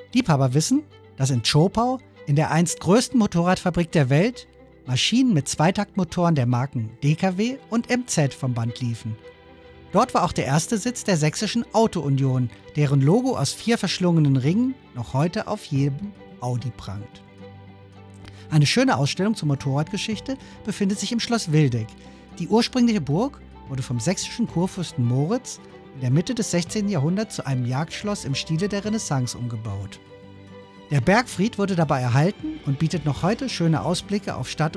Liebhaber wissen, dass in Zschopau, in der einst größten Motorradfabrik der Welt, Maschinen mit Zweitaktmotoren der Marken DKW und MZ vom Band liefen. Dort war auch der erste Sitz der Sächsischen Auto-Union, deren Logo aus 4 verschlungenen Ringen noch heute auf jedem Audi prangt. Eine schöne Ausstellung zur Motorradgeschichte befindet sich im Schloss Wildeck. Die ursprüngliche Burg wurde vom sächsischen Kurfürsten Moritz in der Mitte des 16. Jahrhunderts zu einem Jagdschloss im Stile der Renaissance umgebaut. Der Bergfried wurde dabei erhalten und bietet noch heute schöne Ausblicke auf Stadt